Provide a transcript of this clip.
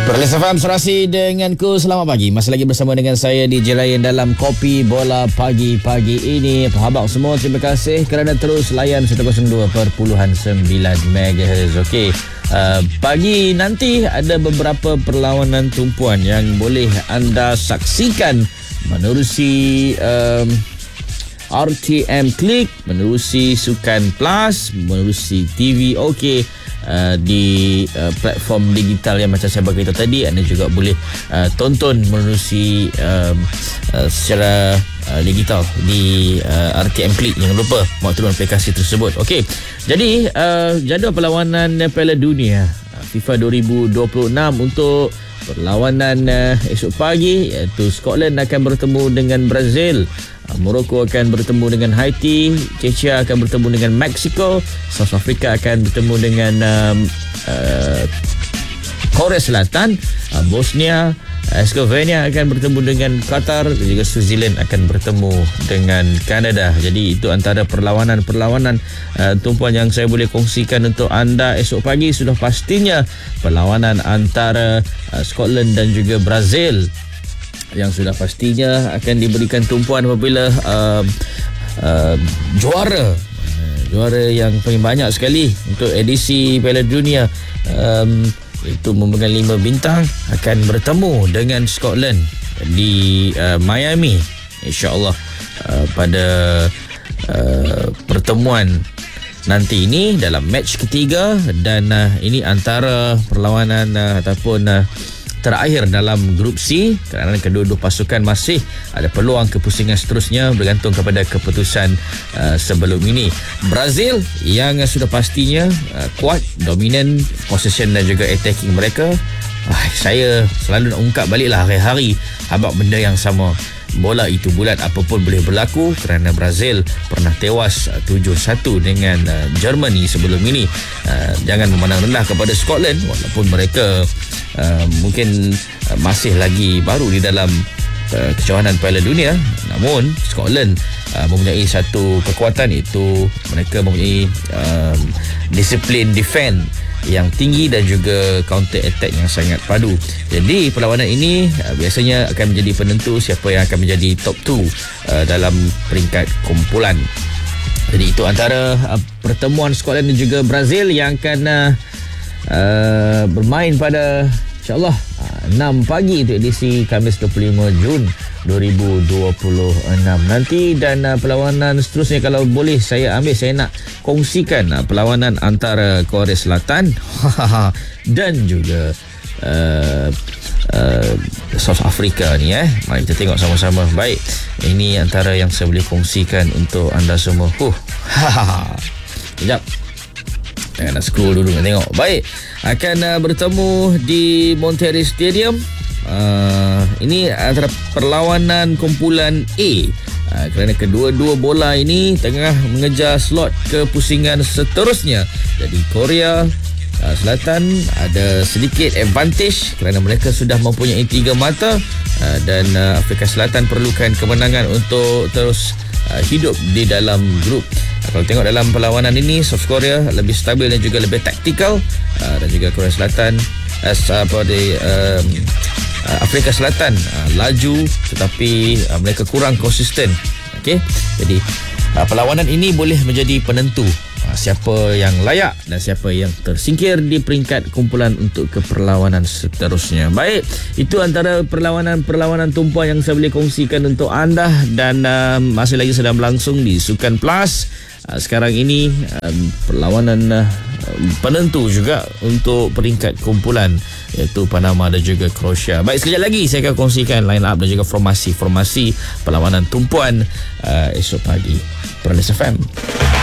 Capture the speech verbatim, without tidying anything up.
Perlis F M serasi denganku. Selamat pagi. Masih lagi bersama dengan saya D J Ryan dalam Kopi Bola pagi-pagi ini. Apa khabar semua? Terima kasih kerana terus layan seratus dua perpuluhan sembilan megahertz. Okey. Uh, pagi nanti ada beberapa perlawanan tumpuan yang boleh anda saksikan menerusi um, R T M Click, menerusi Sukan Plus, menerusi T V OK. Uh, di uh, platform digital yang macam saya beritahu tadi, anda juga boleh uh, tonton menerusi um, uh, secara uh, digital di uh, R T M Click. Jangan lupa mahu turun aplikasi tersebut. Okey, jadi uh, jadual perlawanan Piala Dunia uh, FIFA dua ribu dua puluh enam untuk perlawanan uh, esok pagi, iaitu Scotland akan bertemu dengan Brazil, Morocco akan bertemu dengan Haiti, Czechia akan bertemu dengan Mexico, South Africa akan bertemu dengan um, uh, Korea Selatan, uh, Bosnia Herzegovina akan bertemu dengan Qatar, dan juga New Zealand akan bertemu dengan Kanada. Jadi itu antara perlawanan-perlawanan uh, tumpuan yang saya boleh kongsikan untuk anda esok pagi. Sudah pastinya perlawanan antara uh, Scotland dan juga Brazil yang sudah pastinya akan diberikan tumpuan apabila uh, uh, juara uh, juara yang paling banyak sekali untuk edisi Piala Dunia, um, itu memegang lima bintang, akan bertemu dengan Scotland di uh, Miami, insya-Allah uh, pada uh, pertemuan nanti ini dalam match ketiga. Dan uh, ini antara perlawanan uh, ataupun uh, terakhir dalam grup C, kerana kedua-dua pasukan masih ada peluang kepusingan seterusnya bergantung kepada keputusan uh, sebelum ini. Brazil yang uh, sudah pastinya uh, kuat, dominan possession dan juga attacking mereka. Ah, saya selalu nak ungkap baliklah hari-hari habaq benda yang sama. Bola itu bulat, apapun boleh berlaku, kerana Brazil pernah tewas uh, tujuh satu dengan uh, Germany sebelum ini. Uh, jangan memandang rendah kepada Scotland, walaupun mereka uh, mungkin uh, masih lagi baru di dalam uh, kejohanan Piala Dunia, namun Scotland uh, mempunyai satu kekuatan, iaitu mereka mempunyai uh, disiplin defend yang tinggi dan juga counter attack yang sangat padu. Jadi perlawanan ini uh, biasanya akan menjadi penentu siapa yang akan menjadi top dua uh, dalam peringkat kumpulan. Jadi itu antara uh, pertemuan Scotland dan juga Brazil yang akan uh, uh, bermain pada insya-Allah uh, enam pagi untuk edisi Khamis dua puluh lima Jun dua ribu dua puluh enam nanti. Dan uh, perlawanan seterusnya, kalau boleh saya ambil, saya nak kongsikan uh, perlawanan antara Korea Selatan dan juga uh, uh, South Africa ni eh. Mari kita tengok sama-sama. Baik, ini antara yang saya boleh kongsikan untuk anda semua. Huh. Sekejap. Jangan nak scroll dulu nak tengok. Baik, akan uh, bertemu di Monterrey Stadium. Uh, ini antara perlawanan kumpulan A, uh, kerana kedua-dua bola ini tengah mengejar slot ke pusingan seterusnya. Jadi Korea uh, Selatan ada sedikit advantage kerana mereka sudah mempunyai tiga mata, uh, dan uh, Afrika Selatan perlukan kemenangan untuk terus uh, hidup di dalam grup. Kalau tengok dalam perlawanan ini, South Korea lebih stabil dan juga lebih taktikal, uh, dan juga Korea Selatan as apa di um, uh, Afrika Selatan uh, laju tetapi uh, mereka kurang konsisten. Okey, jadi uh, perlawanan ini boleh menjadi penentu uh, siapa yang layak dan siapa yang tersingkir di peringkat kumpulan untuk ke perlawanan seterusnya. Baik, itu antara perlawanan-perlawanan tumpuan yang saya boleh kongsikan untuk anda, dan uh, masih lagi sedang berlangsung di Sukan Plus. Uh, sekarang ini uh, perlawanan uh, penentu juga untuk peringkat kumpulan, iaitu Panama dan juga Croatia. Baik, sekejap lagi saya akan kongsikan line up dan juga formasi-formasi perlawanan tumpuan uh, esok pagi. Perlis F M.